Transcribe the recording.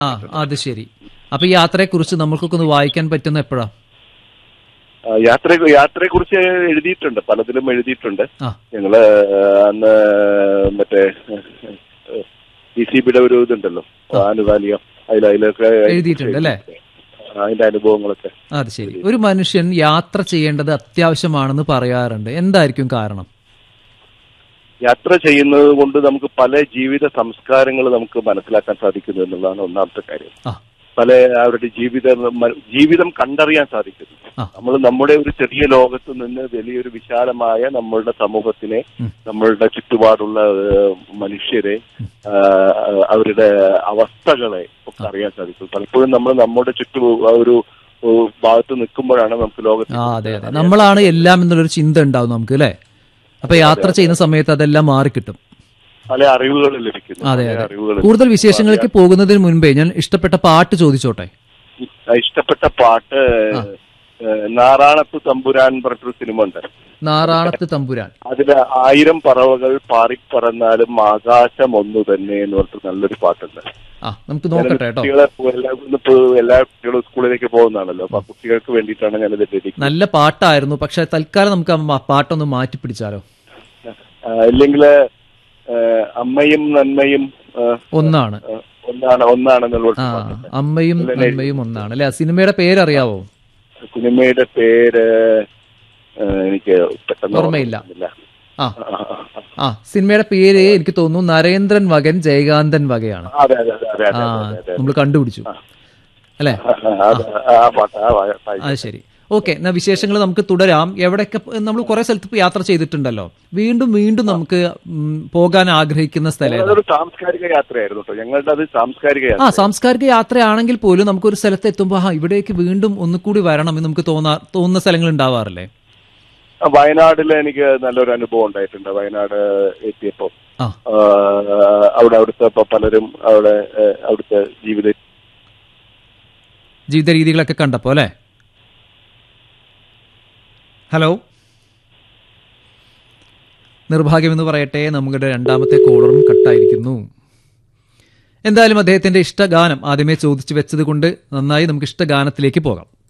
ആ, അത് ശരി. അപ്പൊ ഈ യാത്രയെ കുറിച്ച് നമ്മൾക്കൊക്കെ ഒന്ന് വായിക്കാൻ പറ്റുന്ന എപ്പോഴാ? യാത്രയെ കുറിച്ച് എഴുതിയിട്ടുണ്ട്, പലതിലും എഴുതിയിട്ടുണ്ട്. ഞങ്ങള് അന്ന് മറ്റേ DCBയുടെ ഒരു ഇതുണ്ടല്ലോ, ആനുകാലികം, അതിലൊക്കെ എഴുതിയിട്ടുണ്ട് അല്ലേ, അതിന്റെ അനുഭവങ്ങളൊക്കെ. അത് ശരി. ഒരു മനുഷ്യൻ യാത്ര ചെയ്യേണ്ടത് അത്യാവശ്യമാണെന്ന് പറയാറുണ്ട്, എന്തായിരിക്കും കാരണം? യാത്ര ചെയ്യുന്നത് കൊണ്ട് നമുക്ക് പല ജീവിത സംസ്കാരങ്ങൾ നമുക്ക് മനസ്സിലാക്കാൻ സാധിക്കുന്നു എന്നുള്ളതാണ് ഒന്നാമത്തെ കാര്യം. പല അവരുടെ ജീവിതം കണ്ടറിയാൻ സാധിക്കുന്നു. നമ്മൾ നമ്മുടെ ഒരു ചെറിയ ലോകത്ത് നിന്ന് വലിയൊരു വിശാലമായ നമ്മളുടെ സമൂഹത്തിനെ, നമ്മളുടെ ചുറ്റുപാടുള്ള മനുഷ്യരെ, അവരുടെ അവസ്ഥകളെ ഒക്കെ അറിയാൻ സാധിക്കും. പലപ്പോഴും നമ്മൾ നമ്മുടെ ഒരു ഭാഗത്ത് നിൽക്കുമ്പോഴാണ് നമുക്ക് ലോകത്ത് നമ്മളാണ് എല്ലാം എന്നുള്ളൊരു ചിന്ത ഉണ്ടാവും നമുക്ക് അല്ലെ. അപ്പൊ യാത്ര ചെയ്യുന്ന സമയത്ത് അതെല്ലാം മാറിക്കിട്ടും, പല അറിവുകൾ ലഭിക്കുന്നു. അതെ അതെ. കൂടുതൽ വിശേഷങ്ങളിലേക്ക് പോകുന്നതിന് മുൻപേ ഞാൻ ഇഷ്ടപ്പെട്ട പാട്ട് ചോദിച്ചോട്ടെ? ഇഷ്ടപ്പെട്ട പാട്ട് നാറാണത്ത് തമ്പുരാൻ പറഞ്ഞൊരു സിനിമ ഉണ്ട്, നാറാണത്ത് തമ്പുരാൻ. അതില് 1000 പറവകൾ പാറിപ്പറന്നാലും ആകാശം ഒന്നു തന്നെ എന്ന് പറഞ്ഞിട്ട് നല്ലൊരു പാട്ടുണ്ട്. നമുക്ക് നോക്കട്ടെ കേട്ടോ. എല്ലാ കുട്ടികളും സ്കൂളിലേക്ക് പോകുന്നതാണല്ലോ, അപ്പൊ കുട്ടികൾക്ക് വേണ്ടിയിട്ടാണ് ഞാനിത് ഡെഡിക്കേറ്റ്. നല്ല പാട്ടായിരുന്നു, പക്ഷെ തൽക്കാലം നമുക്ക് ആ പാട്ടൊന്ന് മാറ്റി പിടിച്ചാലോ? ഇല്ലെങ്കിൽ അമ്മയും നന്മയും ഒന്നാണ്, അമ്മയും നന്മയും ഒന്നാണ് അല്ലെ. സിനിമയുടെ പേരറിയാവോ? സിനിമയുടെ പേര് എനിക്ക് ഓർമ്മയില്ല. സിനിമയുടെ പേര് എനിക്ക് തോന്നുന്നു നരേന്ദ്രൻ മകൻ ജയകാന്തൻ വകയാണ്. നമ്മൾ കണ്ടുപിടിച്ചു അല്ലെ. അത് ശരി. ഓക്കെ, എന്നാ വിശേഷങ്ങൾ നമുക്ക് തുടരാം. എവിടെയൊക്കെ നമ്മൾ കുറെ സ്ഥലത്ത് യാത്ര ചെയ്തിട്ടുണ്ടല്ലോ, വീണ്ടും വീണ്ടും നമുക്ക് പോകാൻ ആഗ്രഹിക്കുന്ന സ്ഥലം? സാംസ്കാരിക യാത്രയായിരുന്നു കേട്ടോ ഞങ്ങളുടെ. അത് സാംസ്കാരിക യാത്രയാണെങ്കിൽ പോലും നമുക്കൊരു സ്ഥലത്ത് എത്തുമ്പോൾ ഇവിടേക്ക് വീണ്ടും ഒന്നുകൂടി വരണം എന്ന് നമുക്ക് തോന്നുന്ന സ്ഥലങ്ങൾ ഉണ്ടാവാറില്ലേ? വയനാട്ടിൽ എനിക്ക് നല്ലൊരു അനുഭവം ഉണ്ടായിട്ടുണ്ട്. വയനാട് എത്തിയപ്പോ അവിടുത്തെ പലരും അവിടുത്തെ ജീവിത രീതികളൊക്കെ കണ്ടപ്പോ അല്ലെ. ഹലോ, നിർഭാഗ്യമെന്ന് പറയട്ടെ, നമ്മുടെ രണ്ടാമത്തെ കോളറും കട്ടായിരിക്കുന്നു. എന്തായാലും അദ്ദേഹത്തിന്റെ ഇഷ്ടഗാനം ആദ്യമേ ചോദിച്ചു വെച്ചത് കൊണ്ട് നന്നായി. നമുക്ക് ഇഷ്ടഗാനത്തിലേക്ക് പോകാം.